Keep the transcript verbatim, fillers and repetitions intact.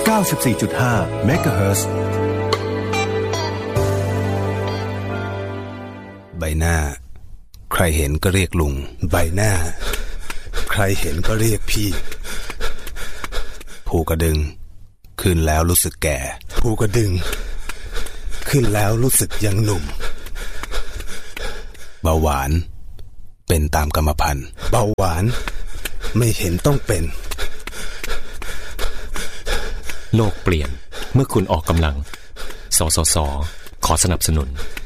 เก้าสิบสี่จุดห้า เมกะเฮิรตซ์ใบหน้าใครเห็นก็เรียกลุงใบหน้าใครเห็นก็เรียกพี่ภูกระดึงขึ้นแล้วรู้สึกแก่ภูกระดึงขึ้นแล้วรู้สึกยังหนุ่มเบาหวานเป็นตามกรรมพันธุ์เบาหวานไม่เห็นต้องเป็นโลกเปลี่ยนเมื่อคุณออกกำลังสสสขอสนับสนุน